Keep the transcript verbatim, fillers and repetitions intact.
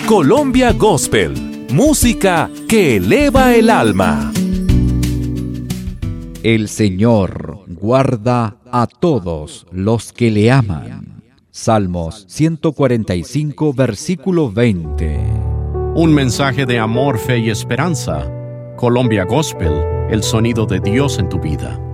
Colombia Gospel, música que eleva el alma. El Señor guarda a todos los que le aman. Salmos ciento cuarenta y cinco, versículo veinte. Un mensaje de amor, fe y esperanza. Colombia Gospel, el sonido de Dios en tu vida.